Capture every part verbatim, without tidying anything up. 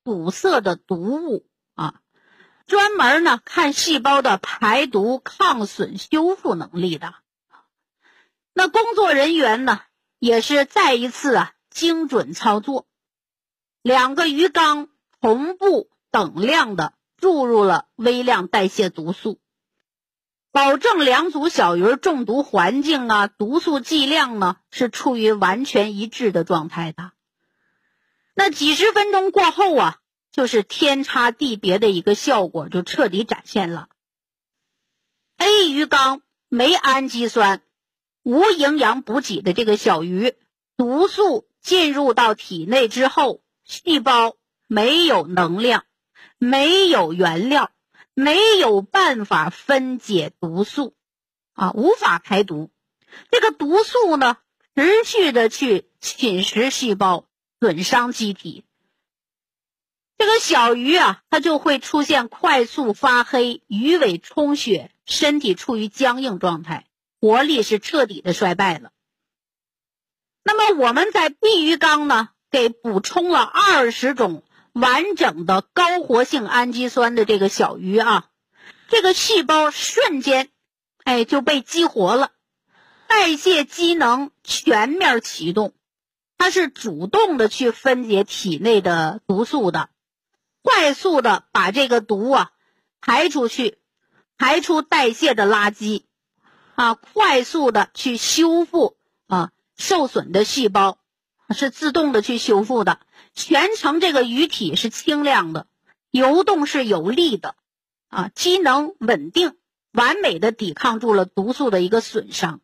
堵塞的毒物啊，专门呢看细胞的排毒、抗损、修复能力的。那工作人员呢也是再一次啊精准操作，两个鱼缸同步等量的注入了微量代谢毒素，保证两组小鱼中毒环境啊、毒素剂量呢是处于完全一致的状态的。那几十分钟过后啊，就是天差地别的一个效果就彻底展现了。A 鱼缸没氨基酸、无营养补给的这个小鱼，毒素进入到体内之后，细胞没有能量，没有原料，没有办法分解毒素啊，无法排毒。这个毒素呢持续的去侵蚀细胞，损伤机体。这个小鱼啊，它就会出现快速发黑、鱼尾充血，身体处于僵硬状态，活力是彻底的衰败了。那么我们在 B 鱼缸呢，给补充了二十种完整的高活性氨基酸的这个小鱼啊，这个细胞瞬间哎就被激活了，代谢机能全面启动，它是主动的去分解体内的毒素的，快速的把这个毒啊排出去，排出代谢的垃圾啊，快速的去修复啊受损的细胞，是自动的去修复的。全程这个鱼体是清亮的，游动是有力的啊，机能稳定，完美的抵抗住了毒素的一个损伤。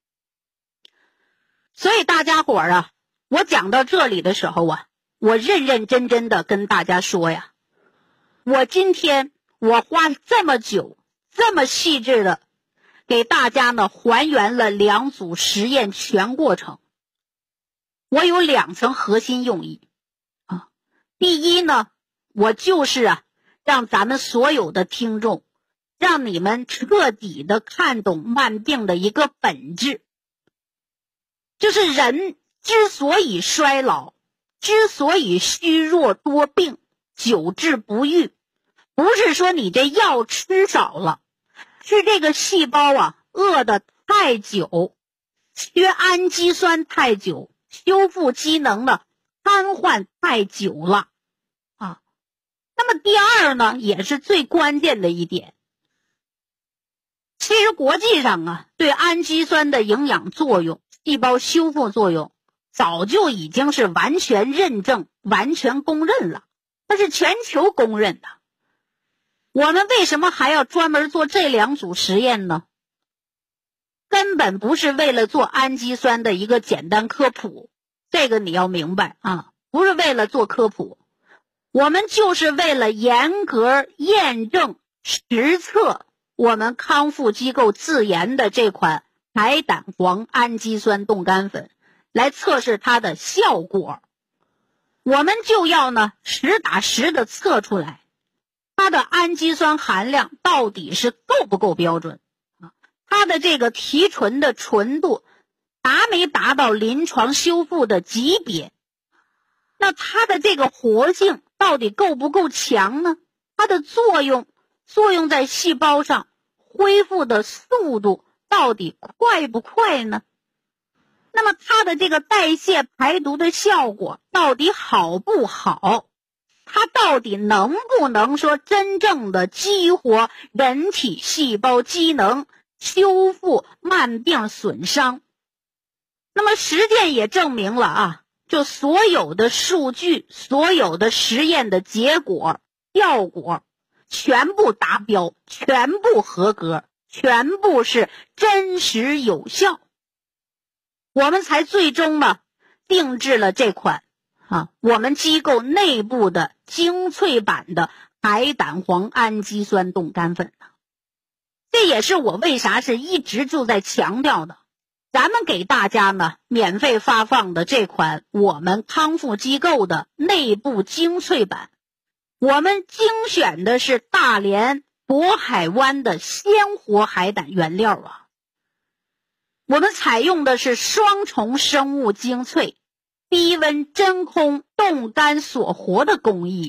所以大家伙儿啊，我讲到这里的时候啊，我认认真真的跟大家说呀，我今天我花这么久这么细致的给大家呢还原了两组实验全过程，我有两层核心用意啊。第一呢，我就是啊让咱们所有的听众，让你们彻底的看懂慢病的一个本质，就是人之所以衰老，之所以虚弱多病，久治不愈，不是说你这药吃少了，是这个细胞啊饿得太久，缺氨基酸太久，修复机能呢瘫痪太久了啊。那么第二呢，也是最关键的一点，其实国际上啊对氨基酸的营养作用、细胞修复作用早就已经是完全认证、完全公认了，它是全球公认的。我们为什么还要专门做这两组实验呢？根本不是为了做氨基酸的一个简单科普，这个你要明白啊，不是为了做科普，我们就是为了严格验证实测我们康复机构自研的这款海胆黄氨基酸冻干粉，来测试它的效果。我们就要呢实打实的测出来它的氨基酸含量到底是够不够标准啊？它的这个提纯的纯度达没达到临床修复的级别？那它的这个活性到底够不够强呢？它的作用作用在细胞上恢复的速度到底快不快呢？那么它的这个代谢排毒的效果到底好不好？它到底能不能说真正的激活人体细胞机能，修复慢病损伤？那么实践也证明了啊，就所有的数据、所有的实验的结果、效果全部达标，全部合格，全部是真实有效，我们才最终呢定制了这款啊我们机构内部的精粹版的海胆黄氨基酸冻干粉呢。这也是我为啥是一直就在强调的，咱们给大家呢免费发放的这款我们康复机构的内部精粹版，我们精选的是大连渤海湾的鲜活海胆原料啊，我们采用的是双重生物精粹低温真空冻干锁活的工艺，